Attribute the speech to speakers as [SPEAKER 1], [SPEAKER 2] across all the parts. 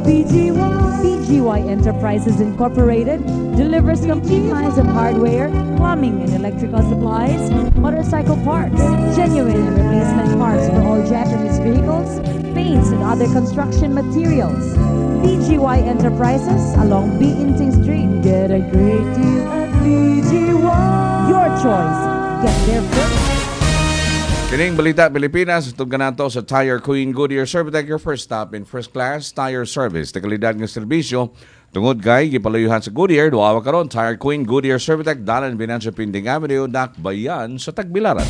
[SPEAKER 1] BGY Enterprises Incorporated delivers complete lines of hardware, plumbing and electrical supplies, motorcycle parts, genuine and replacement parts for all Japanese vehicles, paints and other construction materials. BGY Enterprises along Biinting Street. Get a great deal at BGY. Your choice. Get there first.
[SPEAKER 2] Kining Balita Pilipinas, tugkan nato sa Tire Queen Goodyear Servitec, your first stop in first class tire service. Dekalidad ng serbisyo, tungod kay gipalayuhan sa Goodyear, duawa karon Tire Queen Goodyear Servitec, dalan Binancio Pinding Avenue, Dakbayan sa Tagbilaran.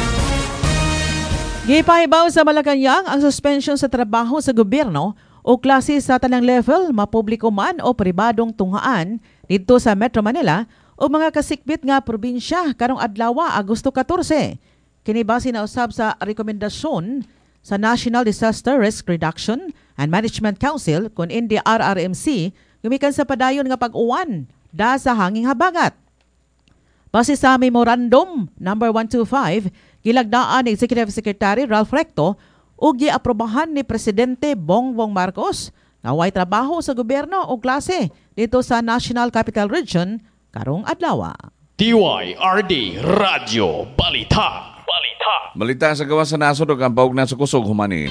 [SPEAKER 3] Gipahibaw sa Malacanang ang suspension sa trabaho sa gobyerno o klase sa tanang level, mapubliko man o pribadong tunghaan dito sa Metro Manila o mga kasikbit nga probinsya karong adlaw Agosto 14. Kini base na usab sa rekomendasyon sa National Disaster Risk Reduction and Management Council kun hindi RRMC gumikan sa padayon nga pag-uwan da sa hanging habagat. Base sa Memorandum number 125 gilagdaan ni Executive Secretary Ralph Recto ug giaprobahan ni Presidente Bongbong Marcos nga way trabaho sa gobyerno o klase dito sa National Capital Region karong adlaw.
[SPEAKER 4] DYRD Radio Balita.
[SPEAKER 2] Balita sa gawas sa nasod ug ang paug na sa kusog humanin.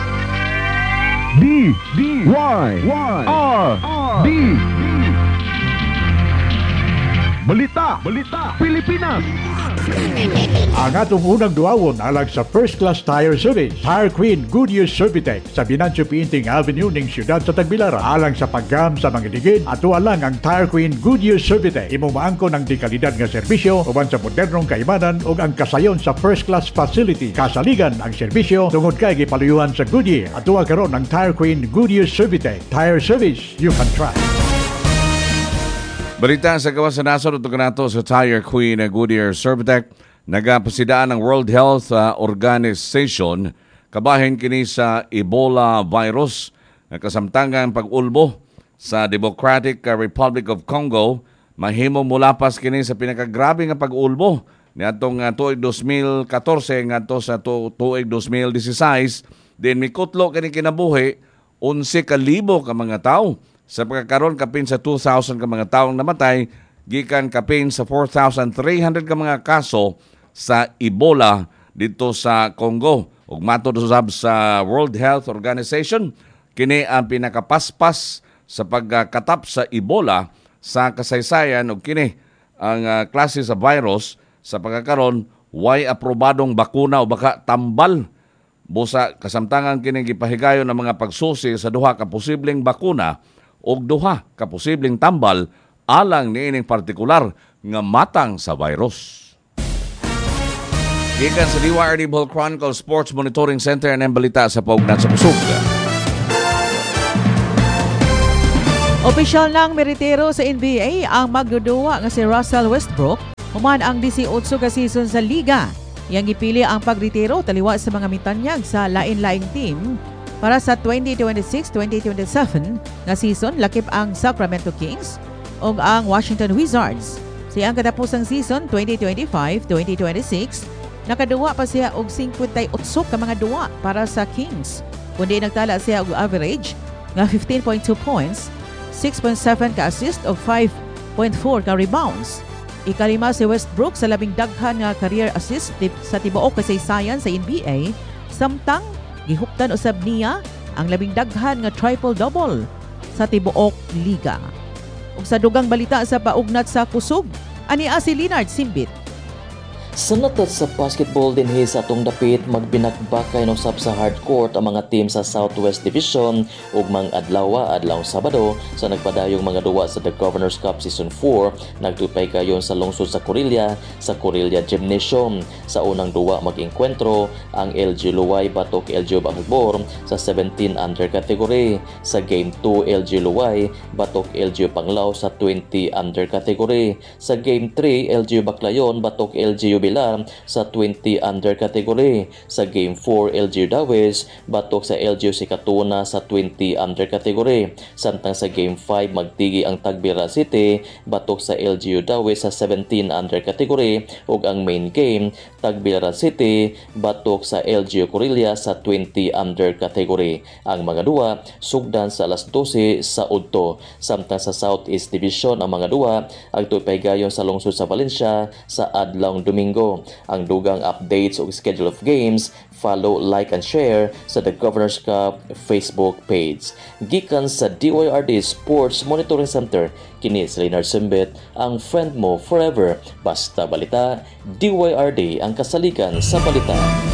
[SPEAKER 5] DYRD Balita Pilipinas. Ang atong unang duawon alang sa first class tire service, Tire Queen Goodyear Servitec sa Binancio Pinding Avenue ning siyudad sa Tagbilaran. Alang sa paggam sa mga digid, ato alang ang Tire Queen Goodyear Servitec. Imo maangko ng dekalidad nga serbisyo uban sa modernong kaibanan ug ang kasayon sa first class facility. Kasaligan ang serbisyo tungod kay gipaluyuhan sa Goodyear. Ato karon ang Tire Queen Goodyear Servitec. Tire service you can trust.
[SPEAKER 2] Balita sa gawas sa nasod ug nato sa Tire Queen Goodyear Servitec, nagapasidaan ng World Health Organization kabahin kini sa Ebola virus na kasamtangan pag-ulbo sa Democratic Republic of Congo. Mahimo mulapas kini sa pinakagrabe nga pag-ulbo niadtong tuig 2014 ngadto sa tuig 2016. Then mikutlo kini kinabuhi 11,000 ka mga tawo. Sa pagkakaroon kapin sa 2,000 ka mga taong namatay, gikan kapin sa 4,300 ka mga kaso sa Ebola dito sa Congo. Ug matod usab sa World Health Organization, kini ang pinakapaspas sa pagkatap sa Ebola sa kasaysayan ug kini ang klase sa virus sa pagkakaroon way aprobadong bakuna o baka tambal. Busa kasamtangan kini gipahigayon ng mga pagsusi sa duha ka posibleng bakuna og duha ka posibleng tambal alang niining partikular nga matang sa virus. Gikan sa DYRD Bohol Chronicle Sports Monitoring Center ang balita sa paugnat sa kusog.
[SPEAKER 3] Opisyal ng meritero sa NBA ang magduduwa nga si Russell Westbrook human ang 18 ka season sa liga. Yang gipili ang pagretiro taliwa sa mga mitanyag sa lain-laing team. Para sa 2026-2027 nga season, lakip ang Sacramento Kings o ang Washington Wizards. Sa ang katapusang season 2025-2026, nakaduwa pa siya og 58 ka mga duwa para sa Kings. Kundi nagtala siya og average nga 15.2 points, 6.7 ka assist o 5.4 ka rebounds. Ikalima si Westbrook sa labing daghan nga career assist sa tibuok kasaysayan sa NBA, samtang gihuptan usab niya ang labing daghan nga triple-double sa tibuok liga. Ug sa dugang balita sa paugnat sa kusog, ani si Leonard Simbit.
[SPEAKER 6] Sa natat sa basketball din sa atong dapit, magbinakbakay no sab sa hardcourt ang mga team sa Southwest Division ug mang adlaw Sabado sa nagpadayong mga duwa sa The Governor's Cup Season 4 nagtupay kayon sa lungsod sa Corillia Gymnasium. Sa unang duwa mag-engkwentro ang LG Luway batok LG Bagbor sa 17 under category. Sa Game 2 LG Luway batok LG Panglao sa 20 under category. Sa Game 3 LG Baclayon batok LG Tagbilar sa 20 under category. Sa Game 4, LGU Dawes batok sa LGU Sikatuna sa 20 under category. Samtang sa Game 5, magtigi ang Tagbilar City batok sa LGU Dawes sa 17 under category ug ang main game Tagbilar City batok sa LGU Corilla sa 20 under category. Ang mga duwa sugdan sa alas 12 sa udto. Samtang sa Southeast Division ang mga duwa agtupaygayon sa lungsod sa Valencia sa adlawng Domingo. Ang dugang updates ug schedule of games, follow, like and share sa The Governor's Cup Facebook page. Gikan sa DYRD Sports Monitoring Center, kini si Leonard Simbet, ang friend mo forever. Basta balita, DYRD ang kasaligan sa balita.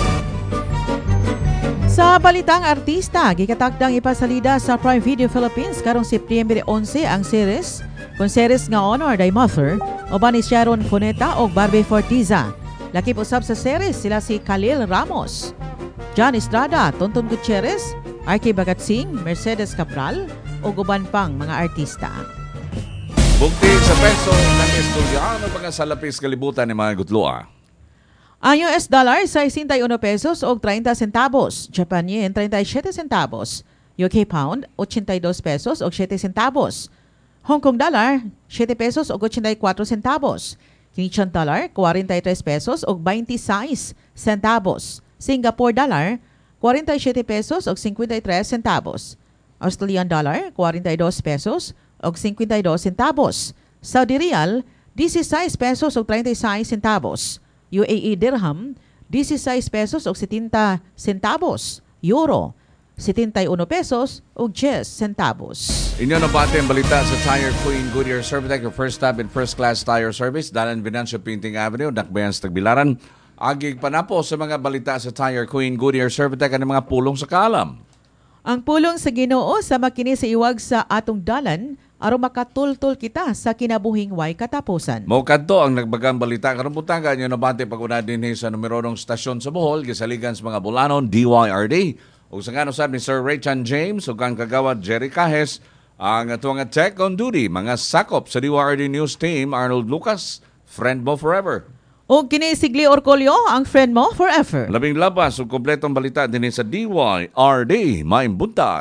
[SPEAKER 3] Sa balitang artista, gikatakdang ipasalida sa Prime Video Philippines karong September 11 ang series kung series nga Honor Thy Mother uban ni Sharon Cuneta o Barbie Fortiza. Lakip usab sa series sila si Khalil Ramos, John Estrada, Tonton Gutierrez, Arky Bagatsing, Mercedes Cabral o uban pang mga artista.
[SPEAKER 2] Bukti sa peso ng estudyano mga salapis kalibutan ng mga gutloa.
[SPEAKER 3] Ang US dollar 61 pesos o 30 centavos, Japan yen 37 centavos, UK pound 82 pesos o 7 centavos, Hong Kong dollar 7 pesos o 84 centavos, Canadian dollar 43 pesos o 26 centavos, Singapore dollar 47 pesos o 53 centavos, Australian dollar 42 pesos o 52 centavos, Saudi Riyal 16 pesos o 36 centavos, UAE dirham 16 pesos o 70 centavos, Euro 71 pesos o 10 centavos.
[SPEAKER 2] Inyo na bate ang balita sa Tire Queen Goodyear Servitec, your first stop in first-class tire service, Dalan Venancio Pinting Avenue, Dakbayan sa Tagbilaran. Agig pa na po sa mga balita sa Tire Queen Goodyear Servitec ang mga pulong sa kaalam.
[SPEAKER 3] Ang pulong sa Ginoo sa makini sa iwag sa atong dalan aron makatultol kita sa kinabuhing way katapusan.
[SPEAKER 2] Mao kadto ang nagbagang balita karon butagan inyo na bate pag-una din sa numero ng stasyon sa Bohol gisaligan sa mga bulanon DYRD. Ug sa ngano sad ni Sir Raychan James ug ang kagawad Jerry Cajes ang atuang tech on duty mga sakop sa DYRD News Team Arnold Lucas, friend mo forever.
[SPEAKER 3] O kinisigli Orcolio, ang friend mo forever.
[SPEAKER 2] Labing labas ug kompletong balita din sa DYRD Maimbuntag.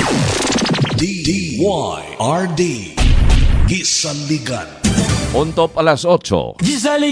[SPEAKER 7] DYRD Gisaligan.
[SPEAKER 2] Untop alas 8.